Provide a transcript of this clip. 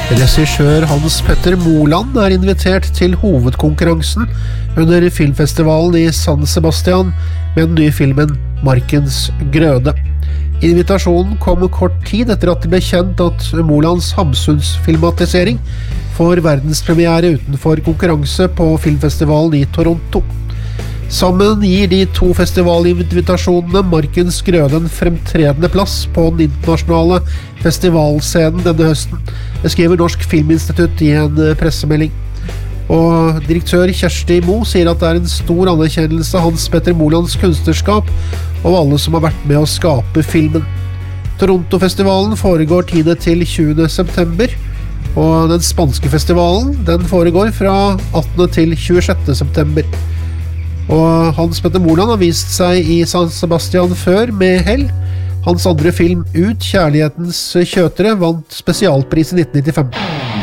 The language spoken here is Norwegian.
Regissør Hans Petter Moland invitert til hovedkonkurransen under filmfestivalen i San Sebastian med den nye filmen Markens Grøde. Invitasjonen kom kort tid etter at det ble kjent at Molands Hamsuns-filmatisering får verdenspremiere utenfor konkurranse på filmfestivalen i Toronto. Sammen gir de to festivalinvitasjonene Markens Grøde en fremtredende plass på den internasjonale festivalscenen denne høsten. Det skriver Norsk Filminstitutt i en pressemelding. Og direktør Kjersti Mo sier at det en stor anerkjennelse av Hans Petter Molands kunstnerskap og alle som har vært med å skape filmen. Toronto-festivalen foregår 10. til 20. september, og den spanske festivalen den foregår fra 18. til 26. september. Og Hans Petter Moland har vist seg i San Sebastian før med hell. Hans andre film Ut, kjærlighetens kjøtere, vant spesialpris i 1995.